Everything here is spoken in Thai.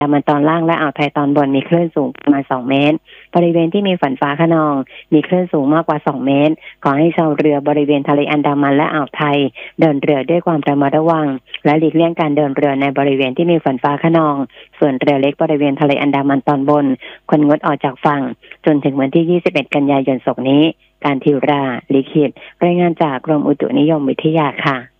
ดามันตอนล่างและอ่าวไทยตอนบนมีคลื่นสูงประมาณ2 เมตรบริเวณที่มีฝนฟ้าคะนองมีคลื่นสูงมากกว่า2 เมตรขอให้ชาวเรือบริเวณทะเลอันดามันและอ่าวไทยเดินเรือด้วยความระมัดระวังและหลีกเลี่ยงการเดินเรือในบริเวณที่มีฝนฟ้าคะนองส่วนเรือเล็กบริเวณทะเลอันดามันตอนบนควรงดออกจากฝั่งจนถึงวันที่21 กันยายนศกนี้การทิวราลิขิตรายงานจากกรมอุตุนิยมวิทยาค่ะ